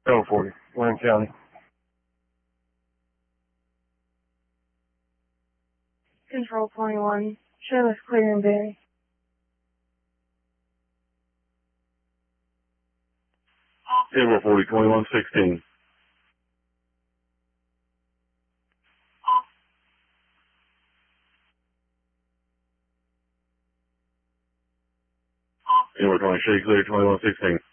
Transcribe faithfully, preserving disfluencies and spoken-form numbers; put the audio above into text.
Go for you. Wayne County. Control twenty-one. Show us clear and Barry. April forty, twenty-one sixteen. April twenty, shade clear, twenty-one sixteen.